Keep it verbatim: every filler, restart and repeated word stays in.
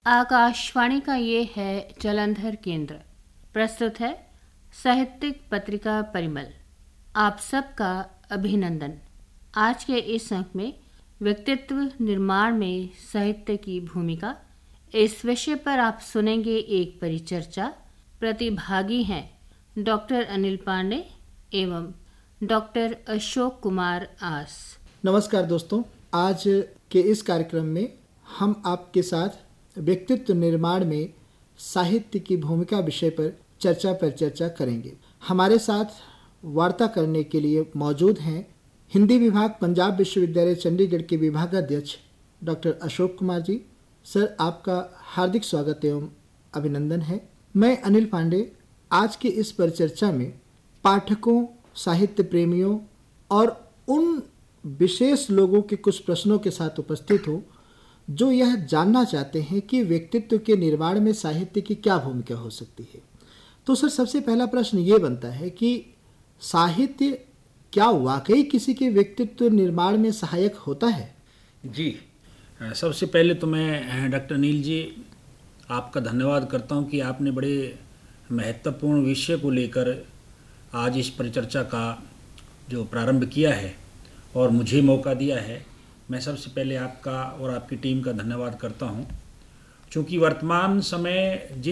आकाशवाणी का ये है जलंधर केंद्र। प्रस्तुत है साहित्यिक पत्रिका परिमल। आप सबका अभिनंदन। आज के इस अंक में व्यक्तित्व निर्माण में साहित्य की भूमिका, इस विषय पर आप सुनेंगे एक परिचर्चा। प्रतिभागी हैं डॉक्टर अनिल पांडे एवं डॉक्टर अशोक कुमार आस। नमस्कार दोस्तों, आज के इस कार्यक्रम में हम आपके साथ व्यक्तित्व निर्माण में साहित्य की भूमिका विषय पर चर्चा पर चर्चा करेंगे। हमारे साथ वार्ता करने के लिए मौजूद हैं हिंदी विभाग, पंजाब विश्वविद्यालय चंडीगढ़ के विभागाध्यक्ष डॉक्टर अशोक कुमार जी। सर, आपका हार्दिक स्वागत एवं अभिनंदन है। मैं अनिल पांडे आज के इस परिचर्चा में पाठकों, साहित्य प्रेमियों और उन विशेष लोगों के कुछ प्रश्नों के साथ उपस्थित हूँ जो यह जानना चाहते हैं कि व्यक्तित्व के निर्माण में साहित्य की क्या भूमिका हो सकती है। तो सर, सबसे पहला प्रश्न ये बनता है कि साहित्य क्या वाकई किसी के व्यक्तित्व निर्माण में सहायक होता है? जी, सबसे पहले तो मैं डॉक्टर अनिल जी आपका धन्यवाद करता हूं कि आपने बड़े महत्वपूर्ण विषय को लेकर आज इस परिचर्चा का जो प्रारंभ किया है और मुझे मौका दिया है। मैं सबसे पहले आपका और आपकी टीम का धन्यवाद करता हूं। चूँकि वर्तमान समय जिस